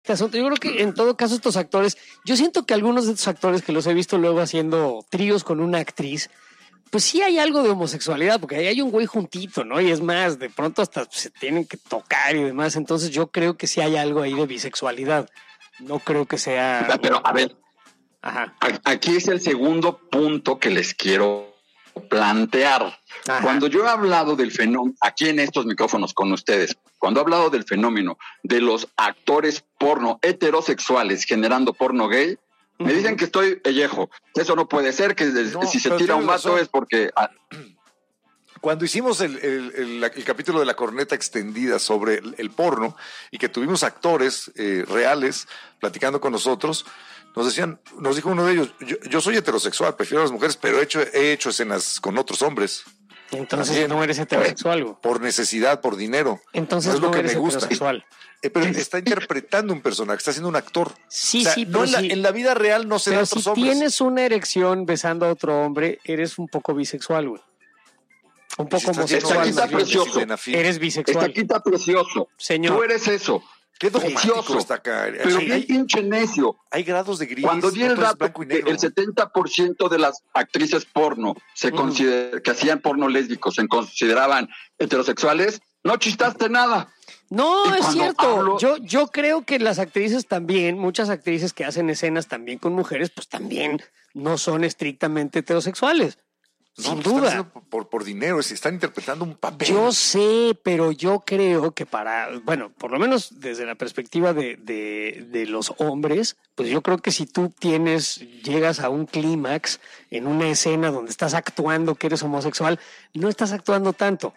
asunto. Yo creo que en todo caso estos actores, yo siento que algunos de estos actores que los he visto luego haciendo tríos con una actriz, pues sí hay algo de homosexualidad, porque ahí hay un güey juntito, ¿no? Y es más, de pronto hasta se tienen que tocar y demás. Entonces yo creo que sí hay algo ahí de bisexualidad. No creo que sea... Pero a ver, ajá. Aquí es el segundo punto que les quiero plantear. Ajá. Cuando yo he hablado del fenómeno, aquí en estos micrófonos con ustedes, cuando he hablado del fenómeno de los actores porno heterosexuales generando porno gay, me dicen que estoy pellejo. Eso no puede ser, que no, si se tira un vato es porque... Cuando hicimos el capítulo de la corneta extendida sobre el porno y que tuvimos actores reales platicando con nosotros, nos dijo uno de ellos, yo soy heterosexual, prefiero a las mujeres, pero he hecho escenas con otros hombres. Entonces también, no eres heterosexual. Por necesidad, por dinero. Entonces no es lo que eres me gusta. Heterosexual. Pero está interpretando un personaje, está siendo un actor. Sí, o sea, sí, no en la vida real no se da a otros hombres. Si tienes una erección besando a otro hombre, eres un poco bisexual, güey. Un poco homosexual. Está precioso. Eres bisexual. Está aquí está precioso. Señor. Tú eres eso. Qué dogmático está acá. Pero qué pinche necio. Hay grados de gris. Cuando di el dato que el 70% de las actrices porno que hacían porno lésbicos se consideraban heterosexuales, no chistaste nada. No, es cierto. Yo creo que las actrices también, muchas actrices que hacen escenas también con mujeres, pues también no son estrictamente heterosexuales. Sin duda. Por dinero, se están interpretando un papel. Yo sé, pero yo creo que bueno, por lo menos desde la perspectiva de los hombres, pues yo creo que si tú llegas a un clímax en una escena donde estás actuando que eres homosexual, no estás actuando tanto.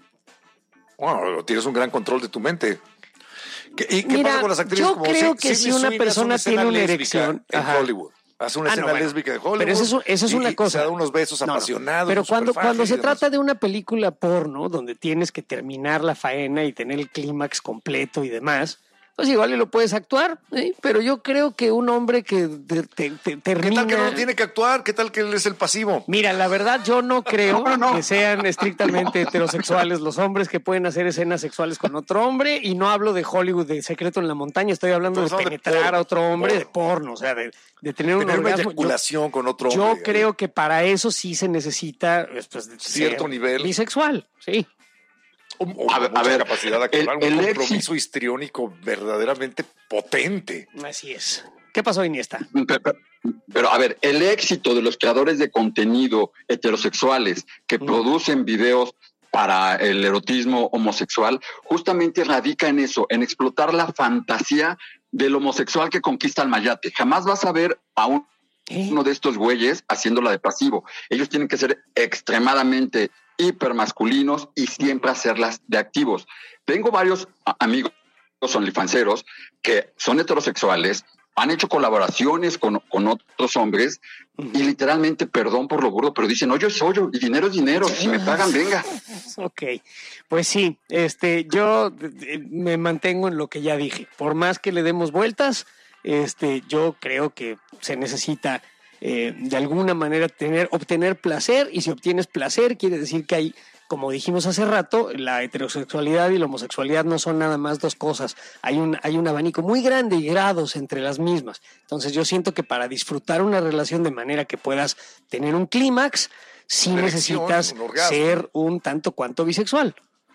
Bueno, tienes un gran control de tu mente. ¿Y qué Mira, pasa con las actrices? Yo creo que si una persona tiene una erección en Hollywood. Hace una escena lésbica de Hollywood. Pero eso es una cosa. Se da unos besos apasionados. Pero cuando se trata de una película porno, donde tienes que terminar la faena y tener el clímax completo y demás, pues igual lo puedes actuar, ¿sí? Pero yo creo que un hombre que termina... ¿Qué tal que no tiene que actuar? ¿Qué tal que él es el pasivo? Mira, la verdad yo no creo que sean estrictamente heterosexuales los hombres que pueden hacer escenas sexuales con otro hombre, y no hablo de Hollywood, de Secreto en la Montaña, estoy hablando de penetrar a otro hombre, de porno, o sea, de tener un orgasmo. Una eyaculación con otro hombre. Yo creo que para eso sí se necesita cierto nivel bisexual, sí. A ver, capacidad actoral, un compromiso histriónico verdaderamente potente. Así es. ¿Qué pasó, Iniesta? Pero a ver, el éxito de los creadores de contenido heterosexuales que producen videos para el erotismo homosexual justamente radica en eso, en explotar la fantasía del homosexual que conquista al mayate. Jamás vas a ver a uno de estos güeyes haciéndola de pasivo. Ellos tienen que ser extremadamente hipermasculinos y siempre hacerlas de activos. Tengo varios amigos onlyfanseros que son heterosexuales, han hecho colaboraciones con otros hombres y literalmente, perdón por lo burdo, pero dicen, oye, soy yo, y dinero es dinero, si me pagan, venga. Ok, pues sí, yo me mantengo en lo que ya dije. Por más que le demos vueltas, yo creo que se necesita de alguna manera obtener placer, y si obtienes placer quiere decir que hay, como dijimos hace rato, la heterosexualidad y la homosexualidad no son nada más dos cosas, hay un abanico muy grande y grados entre las mismas. Entonces yo siento que para disfrutar una relación de manera que puedas tener un clímax, sí necesitas ser un tanto cuanto bisexual.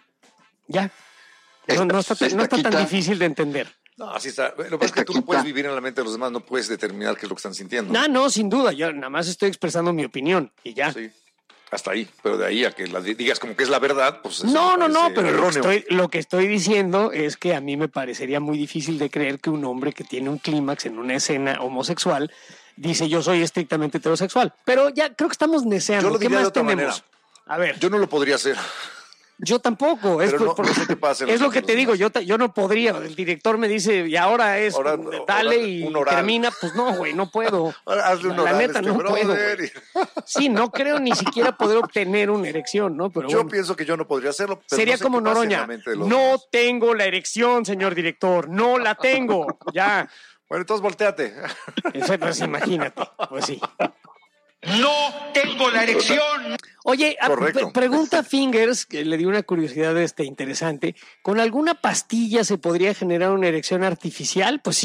Ya, no está tan difícil de entender. No, así está. Lo que pasa es que tú no puedes vivir en la mente de los demás, no puedes determinar qué es lo que están sintiendo. No, sin duda, yo nada más estoy expresando mi opinión y ya. Sí, hasta ahí, pero de ahí a que la digas como que es la verdad, pues eso no, pero lo que estoy diciendo es que a mí me parecería muy difícil de creer que un hombre que tiene un clímax en una escena homosexual dice yo soy estrictamente heterosexual, pero ya creo que estamos neceando. Yo lo diría ¿Qué más de otra tenemos? manera. A ver. Yo no lo podría hacer. Yo tampoco, no sé qué pasa. Es lo que te digo, yo no podría. El director me dice, y ahora dale y termina. Pues no, güey, no puedo. Hazle un la oral, neta, no puedo. Sí, no creo ni siquiera poder obtener una erección, ¿no? Pero yo pienso que yo no podría hacerlo. Pero sería no sé como Noroña. No tengo la erección, señor director, no la tengo. Ya. Bueno, entonces volteate. Eso, pues imagínate, pues sí. No tengo la erección. Oye, Correcto. Pregunta Fingers, que le dio una curiosidad interesante. ¿Con alguna pastilla se podría generar una erección artificial? Pues